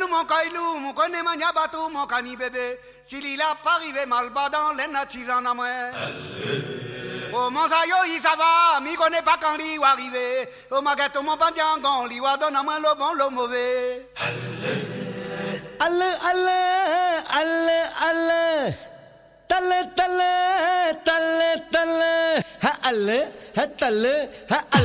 nous mon caillou, mon connaît mania bateau, mon cani bébé. S'il il a pas arrivé mal bas dans les natis en amoué. Oh mon sayo, il ça va, mi connaît pas quand il va arriver. Oh ma gâteau, mon pandiangon, il va donner à moi le bon, le mauvais. Allez, allez, allez, allez. Tale, tale, tale, tale. Ha, allez, ha, tale, ha, allez.